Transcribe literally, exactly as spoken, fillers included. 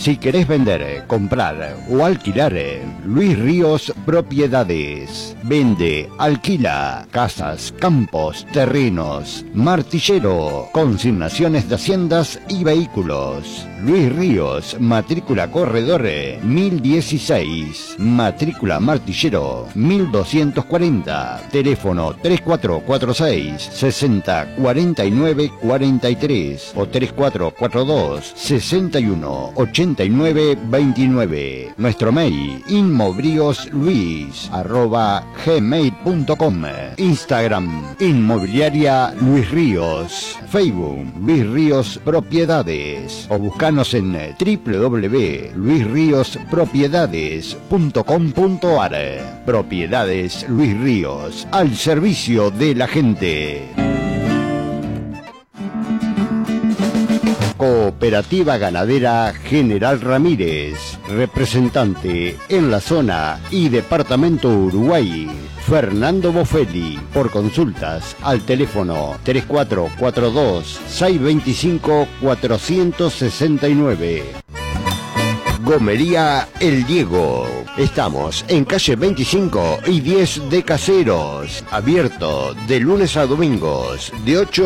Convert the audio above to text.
Si querés vender, comprar o alquilar, Luis Ríos Propiedades. Vende, alquila casas, campos, terrenos, martillero, consignaciones de haciendas y vehículos. Luis Ríos, matrícula corredor mil dieciséis, matrícula martillero mil doscientos cuarenta, teléfono tres cuatro cuatro seis, sesenta cuarenta y nueve cuarenta y tres o tres cuatro cuatro dos, sesenta y uno ochenta y nueve veintinueve. Nuestro mail inmobriosluis arroba gmail punto com. Instagram Inmobiliaria Luis Ríos. Facebook Luis Ríos Propiedades o buscanos en w w w punto luis ríos propiedades punto com punto a r. Propiedades Luis Ríos, al servicio de la gente. Cooperativa Ganadera General Ramírez, representante en la zona y departamento Uruguay, Fernando Bofelli. Por consultas al teléfono tres cuatro cuatro dos, seis dos cinco, cuatro seis nueve. Gomería El Diego. Estamos en calle veinticinco y diez de Caseros. Abierto de lunes a domingos, de ocho